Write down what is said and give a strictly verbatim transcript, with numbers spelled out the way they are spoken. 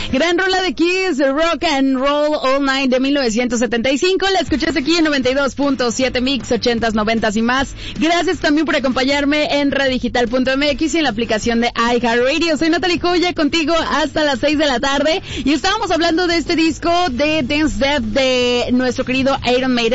Gran rola de Kiss, Rock and Roll All Night de mil novecientos setenta y cinco. La escuchaste aquí en noventa y dos punto siete Mix, ochentas, noventas y más. Gracias también por acompañarme en redigital punto m x y en la aplicación de iHeartRadio. Soy Natalie Coya, contigo hasta las seis de la tarde. Y estábamos hablando de este disco de Dance Death de nuestro querido Iron Maiden.